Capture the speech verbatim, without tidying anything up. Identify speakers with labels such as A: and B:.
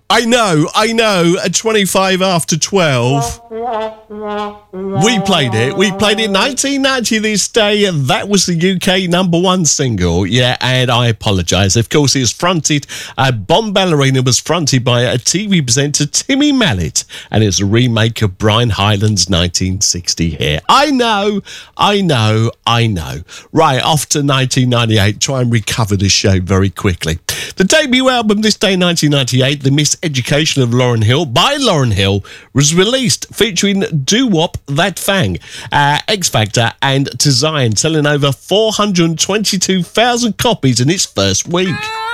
A: I know, I know, at twenty-five after twelve. We played it. We played it nineteen ninety this day, and that was the U K number one single. Yeah, and I apologise. Of course, it was fronted, uh, Bomb Ballerina was fronted by a T V presenter, Timmy Mallet, and it's a remake of Brian Hyland's nineteen sixty hit. I know, I know, I know. Right, off to nineteen ninety-eight. Try and recover this show very quickly. The debut album this day, nineteen ninety-eight, The Miseducation of Lauryn Hill, by Lauryn Hill, was released, featuring Doo-Wop, That Fang, uh, X Factor, and To Zion, selling over four hundred twenty-two thousand copies in its first week.